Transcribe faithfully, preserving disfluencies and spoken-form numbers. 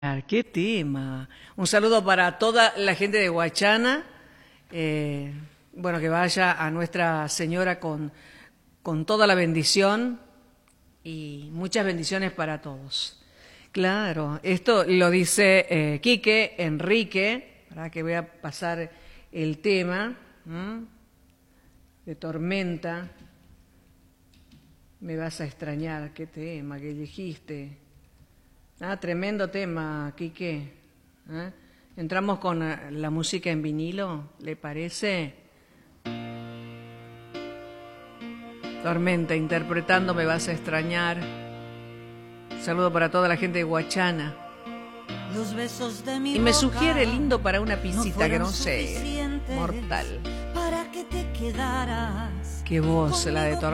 ¡Qué tema! Un saludo para toda la gente de Huachana. Eh, bueno, que vaya a Nuestra Señora con, con toda la bendición y muchas bendiciones para todos. Claro, esto lo dice eh, Quique, Enrique, para que voy a pasar el tema ¿m? de Tormenta. Me vas a extrañar, qué tema que dijiste. Ah, tremendo tema, Quique. ¿Eh? Entramos con la música en vinilo, ¿le parece? Tormenta, interpretando Me vas a extrañar. Saludo para toda la gente de Huachana. Los besos de mi y me boca sugiere lindo para una pisita, no que no sé, mortal. para que te quedaras. Qué voz la de Tormenta.